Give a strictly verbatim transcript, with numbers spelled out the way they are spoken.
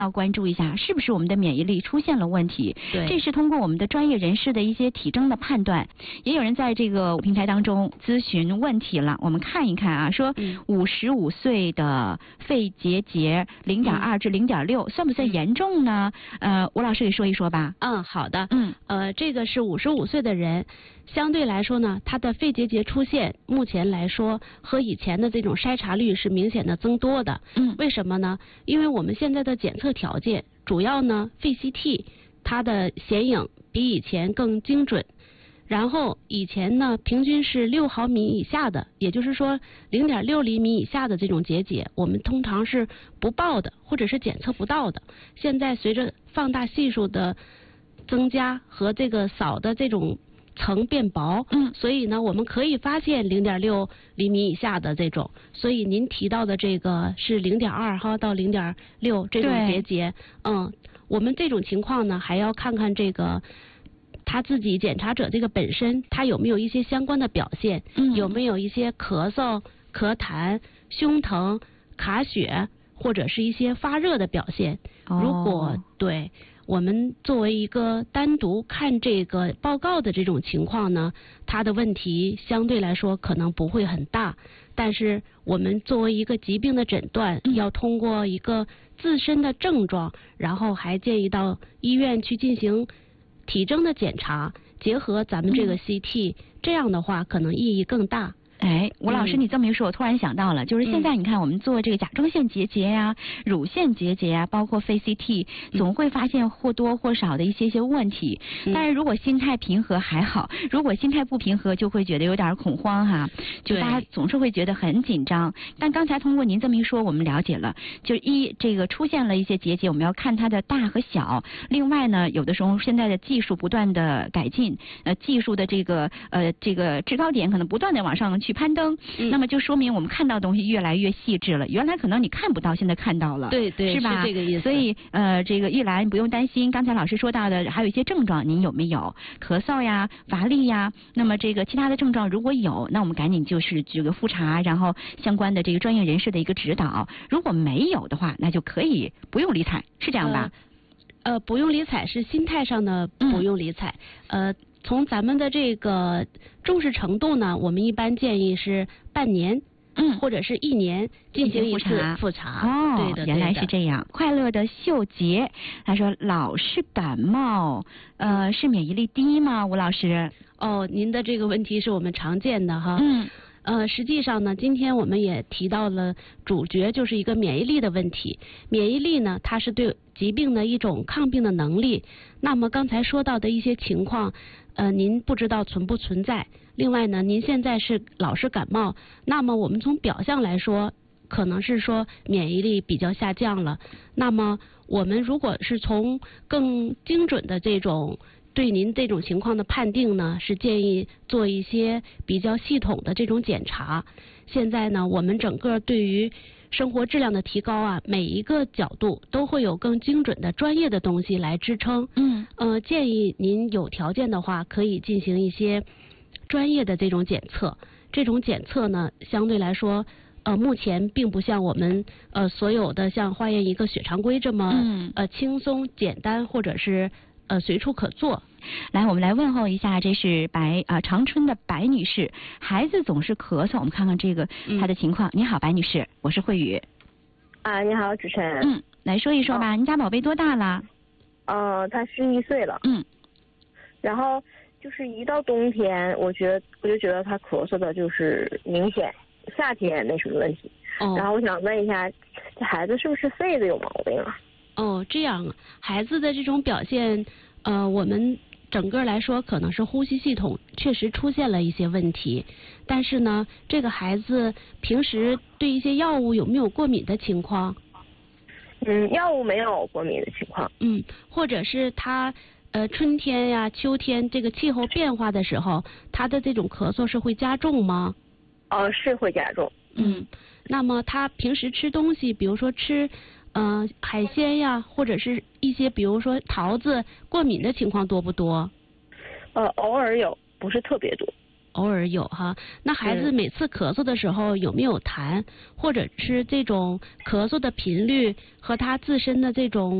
要关注一下，是不是我们的免疫力出现了问题？ 对， 这是通过我们的专业人士的一些体征的判断。也有人在这个平台当中咨询问题了，我们看一看啊，说五十五岁的肺结节零点二至零点六，算不算严重呢？呃，吴老师给说一说吧。 嗯，好的。 嗯， 呃，这个是五十五岁的人，相对来说呢，他的肺结节出现，目前来说和以前的这种筛查率是明显的增多的。 嗯， 为什么呢？因为我们现在的检测条件，主要呢肺 C T 它的显影比以前更精准。然后以前呢，平均是六毫米以下的，也就是说零点六厘米以下的这种结节，我们通常是不报的，或者是检测不到的。现在随着放大系数的增加和这个扫的这种层变薄， 嗯， 所以呢，我们可以发现零点六厘米以下的这种。所以您提到的这个是零点二哈到零点六这种结节，嗯，我们这种情况呢，还要看看这个。他自己检查者这个本身，他有没有一些相关的表现？ 嗯， 有没有一些咳嗽、咳痰、胸疼、卡血，或者是一些发热的表现？ 哦、 如果对我们作为一个单独看这个报告的这种情况呢，他的问题相对来说可能不会很大。但是我们作为一个疾病的诊断， 嗯、 要通过一个自身的症状，然后还建议到医院去进行体征的检查，结合咱们这个 C T，嗯、这样的话可能意义更大。 哎，吴老师，你这么一说，我突然想到了，就是现在你看我们做这个甲状腺结节呀、嗯、乳腺结节呀，包括肺 C T， 总会发现或多或少的一些些问题。嗯、但是如果心态平和还好，如果心态不平和，就会觉得有点恐慌哈，就大家总是会觉得很紧张。但刚才通过您这么一说，我们了解了，就一这个出现了一些结节，我们要看它的大和小。另外呢，有的时候现在的技术不断的改进，呃，技术的这个呃这个制高点可能不断的往上去攀登，嗯、那么就说明我们看到的东西越来越细致了。原来可能你看不到，现在看到了， 对对， 是吧？ 是这个意思。 所以呃，这个玉兰不用担心，刚才老师说到的还有一些症状，您有没有咳嗽呀、乏力呀？那么这个其他的症状如果有，那我们赶紧就是这个复查，然后相关的这个专业人士的一个指导。如果没有的话，那就可以不用理睬，是这样吧？ 呃，呃不用理睬是心态上的不用理睬，嗯、呃。从咱们的这个重视程度呢，我们一般建议是半年， 嗯， 或者是一年进行一次复查。 哦， 对的， 原来是这样。快乐的秀杰，他说老是感冒，呃，是免疫力低吗？吴老师？ 哦，您的这个问题是我们常见的哈。 嗯。 呃，实际上呢，今天我们也提到了主角就是一个免疫力的问题。免疫力呢，它是对疾病的一种抗病的能力。那么刚才说到的一些情况，呃，您不知道存不存在。另外呢，您现在是老是感冒，那么我们从表象来说，可能是说免疫力比较下降了。那么我们如果是从更精准的这种对您这种情况的判定呢，是建议做一些比较系统的这种检查。现在呢，我们整个对于生活质量的提高啊，每一个角度都会有更精准的专业的东西来支撑。 嗯， 呃，建议您有条件的话，可以进行一些专业的这种检测。这种检测呢，相对来说，呃，目前并不像我们呃所有的像化验一个血常规这么、嗯、呃轻松简单，或者是呃随处可做。 来，我们来问候一下，这是白啊、呃、长春的白女士，孩子总是咳嗽，我们看看这个她的情况。嗯、你好，白女士，我是慧宇。 啊，你好，主持人。 嗯，来说一说吧，哦、您家宝贝多大了？ 呃，他十一岁了。 嗯。 然后就是一到冬天，我觉得我就觉得他咳嗽的就是明显，夏天没什么问题。哦。然后我想问一下，这孩子是不是肺子有毛病啊？ 哦，这样，孩子的这种表现，呃，我们整个来说可能是呼吸系统确实出现了一些问题，但是呢，这个孩子平时对一些药物有没有过敏的情况？ 嗯，药物没有过敏的情况。 嗯，或者是他呃春天呀、秋天这个气候变化的时候，他的这种咳嗽是会加重吗？ 哦，是会加重。 嗯，那么他平时吃东西，比如说吃嗯、呃，海鲜呀，或者是一些比如说桃子过敏的情况多不多？ 呃，偶尔有，不是特别多。 偶尔有哈。那孩子每次咳嗽的时候有没有痰，或者是这种咳嗽的频率和他自身的这种